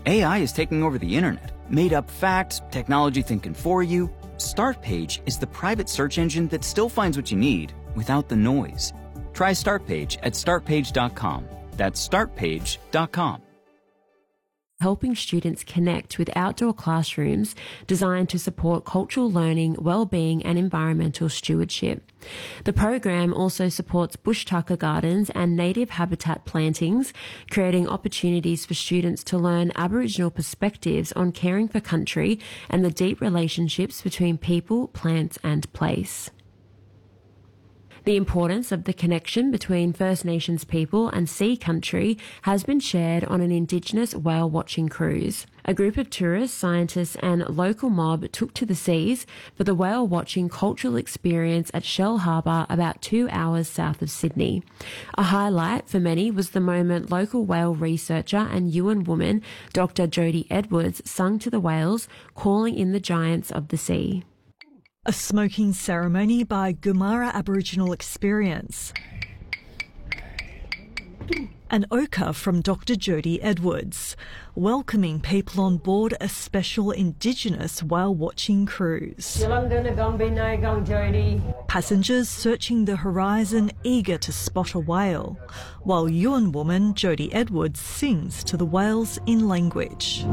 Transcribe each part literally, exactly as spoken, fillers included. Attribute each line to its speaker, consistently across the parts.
Speaker 1: A I is taking over the internet. Made up facts, technology thinking for you. Startpage is the private search engine that still finds what you need without the noise. Try Startpage at start page dot com. That's start page dot com.
Speaker 2: Helping students connect with outdoor classrooms designed to support cultural learning, well-being and environmental stewardship. The program also supports bush tucker gardens and native habitat plantings, creating opportunities for students to learn Aboriginal perspectives on caring for country and the deep relationships between people, plants and place. The importance of the connection between First Nations people and sea country has been shared on an Indigenous whale watching cruise. A group of tourists, scientists and local mob took to the seas for the whale watching cultural experience at Shell Harbour, about two hours south of Sydney. A highlight for many was the moment local whale researcher and Yuin woman Doctor Jodie Edwards sung to the whales, calling in the giants of the sea.
Speaker 3: A smoking ceremony by Gumara Aboriginal Experience. An ochre from Doctor Jodie Edwards, welcoming people on board a special Indigenous whale-watching cruise. Passengers searching the horizon, eager to spot a whale, while Yuin woman Jodie Edwards sings to the whales in language.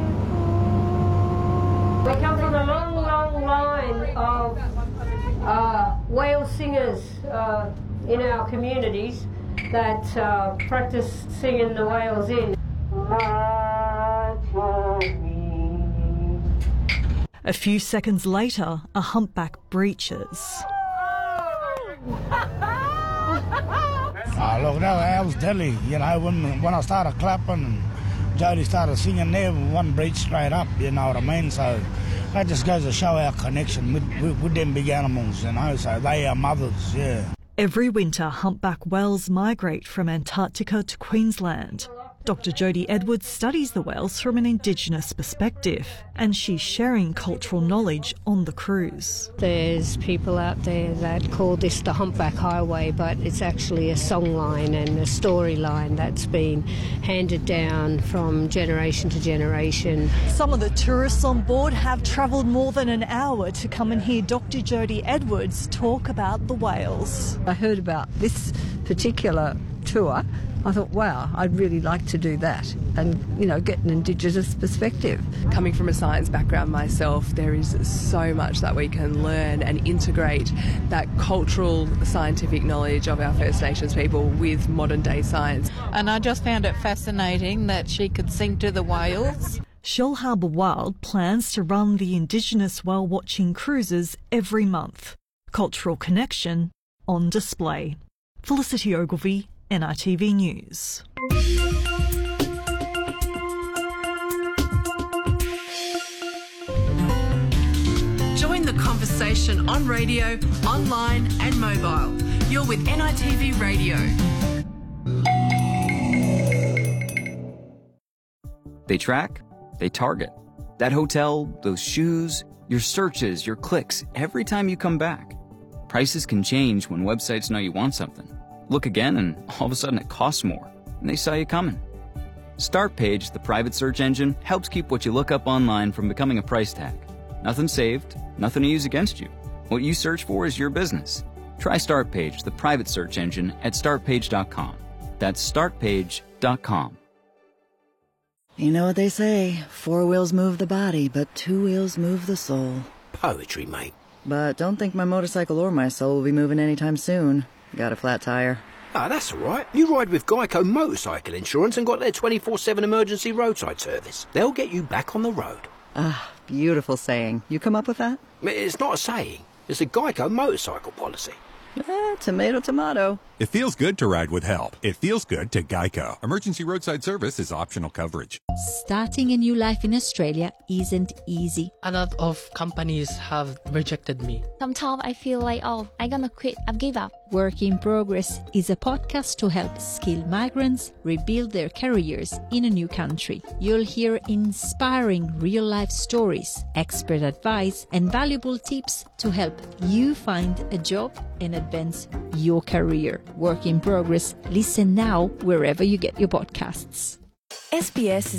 Speaker 4: We come from a long, long line of uh, whale singers uh, in our communities that uh, practice singing the whales in.
Speaker 3: A few seconds later, a humpback breaches.
Speaker 5: Oh, look, that was deadly. You know, when, when I started clapping, Jodie started singing there, one breach straight up, you know what I mean? So that just goes to show our connection with, with, with them big animals, you know, so they are mothers, yeah.
Speaker 3: Every winter, humpback whales migrate from Antarctica to Queensland. Doctor Jodie Edwards studies the whales from an Indigenous perspective, and she's sharing cultural knowledge on the cruise.
Speaker 4: There's people out there that call this the Humpback Highway, but it's actually a songline and a storyline that's been handed down from generation to generation.
Speaker 3: Some of the tourists on board have travelled more than an hour to come and hear Doctor Jodie Edwards talk about the whales.
Speaker 6: I heard about this particular tour. I thought, wow, I'd really like to do that and, you know, get an Indigenous perspective.
Speaker 7: Coming from a science background myself, there is so much that we can learn and integrate that cultural, scientific knowledge of our First Nations people with modern day science.
Speaker 8: And I just found it fascinating that she could sing to the whales.
Speaker 3: Shell Harbour Wild plans to run the Indigenous whale watching cruises every month. Cultural connection on display. Felicity Ogilvie, N I T V News.
Speaker 9: Join the conversation on radio, online and mobile. You're with N I T V Radio.
Speaker 1: They track, they target. That hotel, those shoes, your searches, your clicks, every time you come back. Prices can change when websites know you want something. Look again and all of a sudden it costs more, and they saw you coming. Startpage, the private search engine, helps keep what you look up online from becoming a price tag. Nothing saved, nothing to use against you. What you search for is your business. Try Startpage, the private search engine, at start page dot com. That's start page dot com.
Speaker 10: You know what they say, four wheels move the body, but two wheels move the soul.
Speaker 11: Poetry, mate.
Speaker 10: But don't think my motorcycle or my soul will be moving anytime soon. Got a flat tire.
Speaker 11: Ah, that's all right. You ride with Geico Motorcycle Insurance and got their twenty-four seven emergency roadside service. They'll get you back on the road.
Speaker 10: Ah, beautiful saying. You come up with that?
Speaker 11: It's not a saying. It's a Geico motorcycle policy.
Speaker 10: Eh, tomato, tomato.
Speaker 12: It feels good to ride with help. It feels good to Geico. Emergency roadside service is optional coverage.
Speaker 13: Starting a new life in Australia isn't easy.
Speaker 14: A lot of companies have rejected me.
Speaker 15: Sometimes I feel like, oh, I'm gonna quit. I've give up.
Speaker 13: Work in Progress is a podcast to help skilled migrants rebuild their careers in a new country. You'll hear inspiring real-life stories, expert advice, and valuable tips to help you find a job and advance your career. Work in Progress. Listen now wherever you get your podcasts.
Speaker 16: S B S is